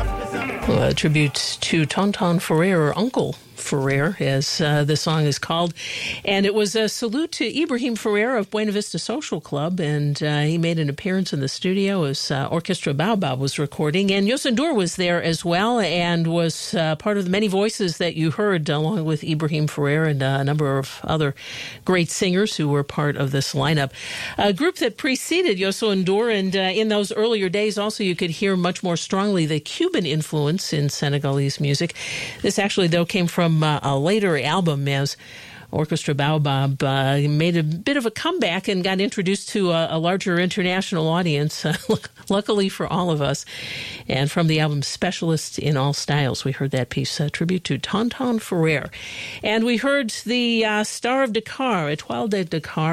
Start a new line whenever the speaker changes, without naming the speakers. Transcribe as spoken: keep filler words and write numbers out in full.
Well, a tribute to Tonton Ferrer, or Uncle Ferrer, as uh, the song is called. And it was a salute to Ibrahim Ferrer of Buena Vista Social Club, and uh, he made an appearance in the studio as uh, Orchestra Baobab was recording. And Youssou N'Dour was there as well, and was uh, part of the many voices that you heard, along with Ibrahim Ferrer and uh, a number of other great singers who were part of this lineup. A group that preceded Youssou N'Dour, and uh, in those earlier days also you could hear much more strongly the Cuban influence in Senegalese music. This actually, though, came from uh, a later album, as Orchestra Baobab uh, made a bit of a comeback and got introduced to a, a larger international audience, uh, luckily for all of us. And from the album Specialist in All Styles, we heard that piece, a tribute to Tonton Ferrer. And we heard the uh, Star of Dakar, Etoile de Dakar,